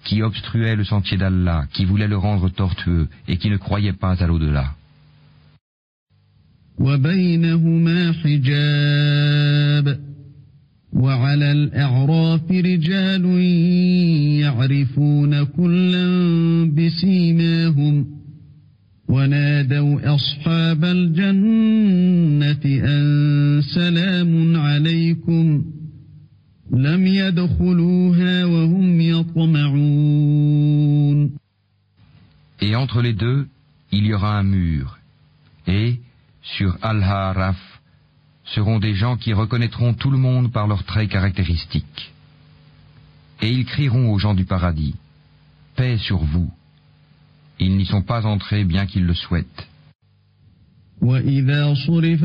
qui obstruaient le sentier d'Allah, qui voulaient le rendre tortueux et qui ne croyaient pas à l'au-delà. وبينهما حجاب وعلى الأعراف رجال يعرفون كلا بسيماهم ونادوا أصحاب الجنة أن سلام عليكم لم يدخلوها وهم يطمعون. Et entre les deux, il y aura un mur, et sur Al-Haraf seront des gens qui reconnaîtront tout le monde par leurs traits caractéristiques. Et ils crieront aux gens du paradis, « Paix sur vous !» Ils n'y sont pas entrés bien qu'ils le souhaitent.